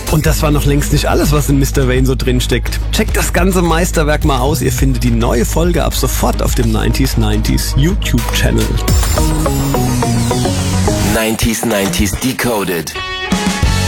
Und das war noch längst nicht alles, was in Mr. Wayne so drin steckt. Checkt das ganze Meisterwerk mal aus. Ihr findet die neue Folge ab sofort auf dem 90s YouTube-Channel. 90s Decoded.